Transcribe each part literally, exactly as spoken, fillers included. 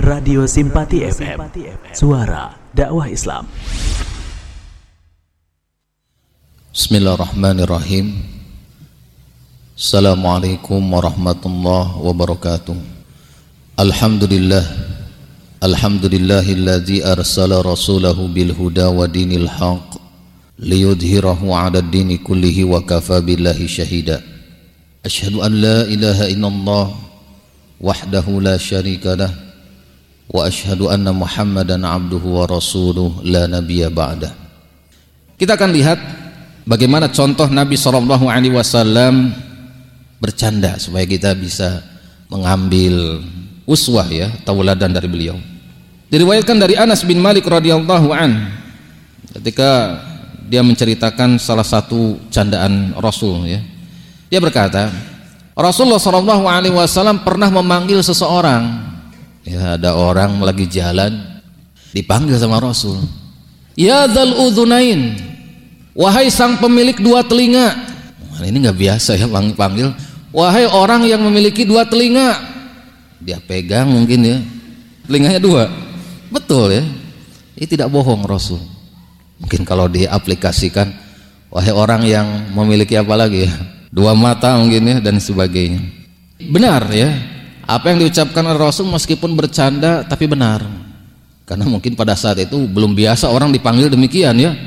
Radio Simpati F M, suara dakwah Islam. Bismillahirrahmanirrahim. Assalamualaikum warahmatullahi wabarakatuh. Alhamdulillah, alhamdulillahilladzi arsala rasulahu bil huda wa dinil haq liyudhhirahu 'ala ad-dini kullihi wa kafa billahi syahida. Asyhadu an la ilaha illallah wahdahu la syarika lah wa asyhadu anna Muhammadan abduhu wa rasuluh la nabiyya ba'dah. Kita akan lihat bagaimana contoh Nabi shallallahu alaihi wasallam bercanda supaya kita bisa mengambil uswah, ya, tauladan dari beliau. Diriwayatkan dari Anas bin Malik radhiyallahu an, ketika dia menceritakan salah satu candaan Rasul, ya. Dia berkata, Rasulullah shallallahu alaihi wasallam pernah memanggil seseorang. Ya, ada orang lagi jalan dipanggil sama Rasul. Ya dzal udzunain, wahai sang pemilik dua telinga. Nah, ini nggak biasa ya panggil. Wahai orang yang memiliki dua telinga. Dia pegang mungkin ya, telinganya dua. Betul ya, ini tidak bohong Rasul. Mungkin kalau diaplikasikan, wahai orang yang memiliki apa lagi ya, dua mata mungkin ya, dan sebagainya. Benar ya, apa yang diucapkan oleh Rasul meskipun bercanda tapi benar, karena mungkin pada saat itu belum biasa orang dipanggil demikian ya.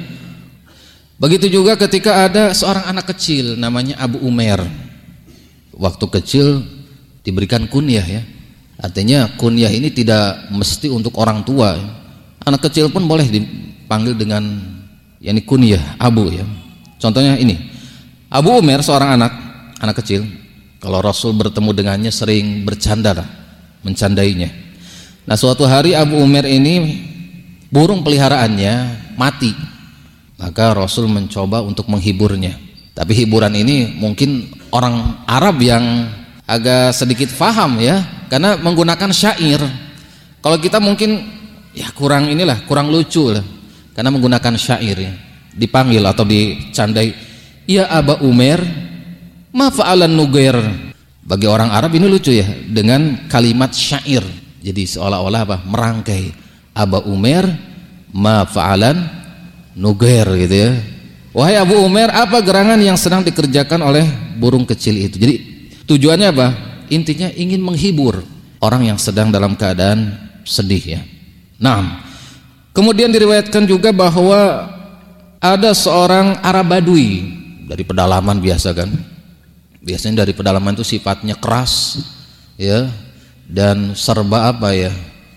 Begitu juga ketika ada seorang anak kecil namanya Abu Umair. Waktu kecil diberikan kunyah ya, artinya kunyah ini tidak mesti untuk orang tua ya. Anak kecil pun boleh dipanggil dengan yakni kunyah Abu ya. Contohnya ini, Abu Umair seorang anak anak kecil. Kalau Rasul bertemu dengannya sering bercanda lah, mencandainya. Nah, suatu hari Abu Umair ini burung peliharaannya mati. Maka Rasul mencoba untuk menghiburnya. Tapi hiburan ini mungkin orang Arab yang agak sedikit faham ya, karena menggunakan syair. Kalau kita mungkin ya kurang inilah, kurang lucu lah, karena menggunakan syair ya. Dipanggil atau dicandai, ya Abu Umair, ma fa'alan nugair. Bagi orang Arab ini lucu ya, dengan kalimat syair. Jadi seolah-olah apa? Merangkai. Abu Umair, ma fa'alan nugair gitu ya. Wahai Abu Umair, apa gerangan yang sedang dikerjakan oleh burung kecil itu? Jadi tujuannya apa? Intinya ingin menghibur orang yang sedang dalam keadaan sedih ya. Nah, kemudian diriwayatkan juga bahwa ada seorang Arab Badui dari pedalaman biasa kan. Biasanya dari pedalaman itu sifatnya keras ya, dan serba apa ya,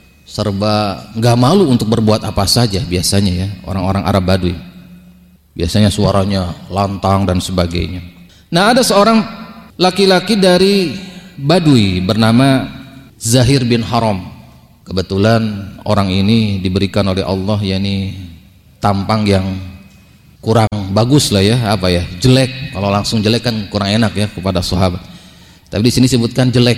serba nggak malu untuk berbuat apa saja biasanya ya, orang-orang Arab Badui. Biasanya suaranya lantang dan sebagainya. Nah, ada seorang laki-laki dari Badui bernama Zahir bin Haram. Kebetulan orang ini diberikan oleh Allah yakni tampang yang kurang bagus lah ya, apa ya, jelek. Kalau langsung jelek kan kurang enak ya kepada sahabat. Tapi di sini sebutkan jelek,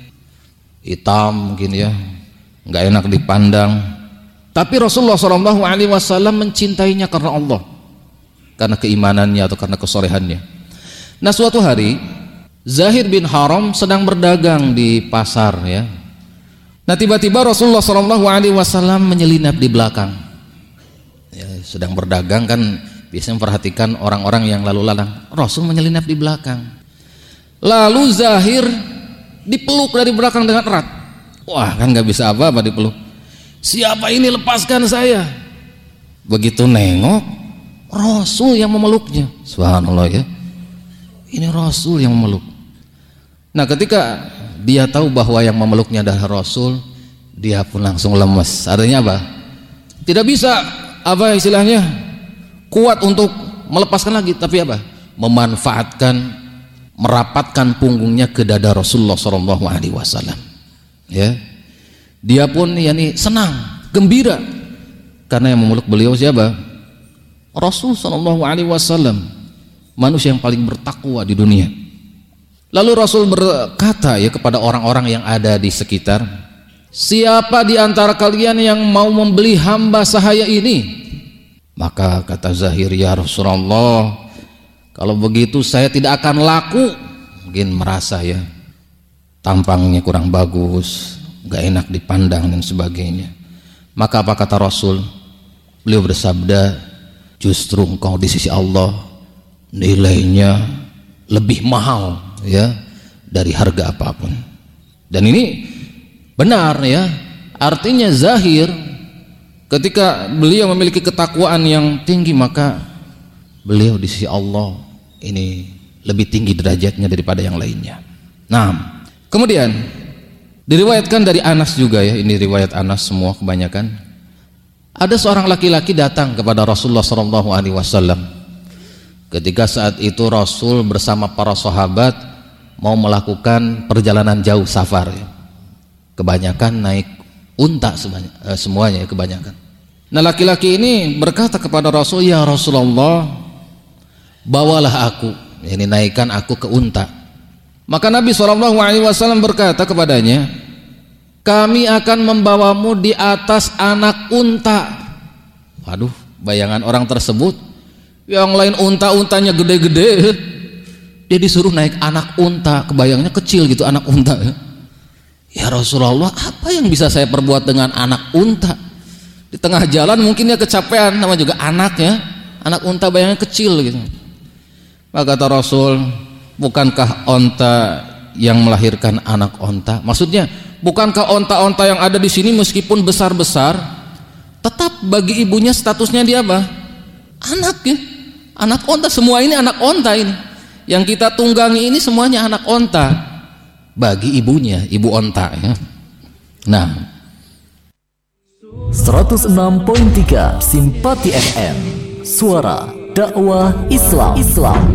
hitam mungkin ya, nggak enak dipandang. Tapi Rasulullah shallallahu alaihi wasallam mencintainya karena Allah, karena keimanannya atau karena kesolehannya. Nah, suatu hari Zahir bin Haram sedang berdagang di pasar ya. Nah, tiba-tiba Rasulullah shallallahu alaihi wasallam menyelinap di belakang. Ya, sedang berdagang kan biasanya memperhatikan orang-orang yang lalu lalang. Rasul menyelinap di belakang. Lalu Zahir dipeluk dari belakang dengan erat. Wah, kan nggak bisa apa-apa dipeluk. Siapa ini, lepaskan saya. Begitu nengok, Rasul yang memeluknya. Subhanallah ya. Ini Rasul yang memeluk. Nah, ketika dia tahu bahwa yang memeluknya adalah Rasul, dia pun langsung lemes. Artinya apa? Tidak bisa apa istilahnya kuat untuk melepaskan lagi, tapi apa? Memanfaatkan, merapatkan punggungnya ke dada Rasulullah shallallahu alaihi wasallam. Ya, dia pun yakni senang, gembira, karena yang memeluk beliau siapa? Rasul shallallahu alaihi wasallam, manusia yang paling bertakwa di dunia. Lalu Rasul berkata ya kepada orang-orang yang ada di sekitar, siapa di antara kalian yang mau membeli hamba sahaya ini? Maka kata Zahir, ya Rasulullah, kalau begitu saya tidak akan laku. Mungkin merasa ya tampangnya kurang bagus, gak enak dipandang dan sebagainya. Maka apa kata Rasul? Beliau bersabda, justru engkau di sisi Allah nilainya lebih mahal ya dari harga apapun. Dan ini benar ya, artinya zahir ketika beliau memiliki ketakwaan yang tinggi, maka beliau di sisi Allah ini lebih tinggi derajatnya daripada yang lainnya. Nah, kemudian diriwayatkan dari Anas juga ya, ini riwayat Anas semua kebanyakan. Ada seorang laki-laki datang kepada Rasulullah shallallahu alaihi wasallam. Ketika saat itu Rasul bersama para sahabat mau melakukan perjalanan jauh safar ya. Kebanyakan naik unta semuanya, eh, semuanya ya kebanyakan. Nah, laki-laki ini berkata kepada Rasul, "Ya Rasulullah, bawalah aku, ini naikkan aku ke unta." Maka Nabi shallallahu alaihi wasallam berkata kepadanya, "Kami akan membawamu di atas anak unta." Waduh, bayangan orang tersebut, yang lain unta-untanya gede-gede, dia disuruh naik anak unta, kebayangnya kecil gitu anak unta ya. Ya Rasulullah, apa yang bisa saya perbuat dengan anak unta? Di tengah jalan mungkin dia kecapean, nama juga anaknya, anak unta bayangnya kecil gitu. Maka kata Rasul, bukankah onta yang melahirkan anak onta? Maksudnya, bukankah onta-onta yang ada di sini meskipun besar-besar, tetap bagi ibunya statusnya dia apa? Anak ya, anak onta. Semua ini anak onta ini. Yang kita tunggangi ini semuanya anak onta bagi ibunya, ibu onta ya. Nah, seratus enam koma tiga Simpati F M, suara dakwah Islam. Islam.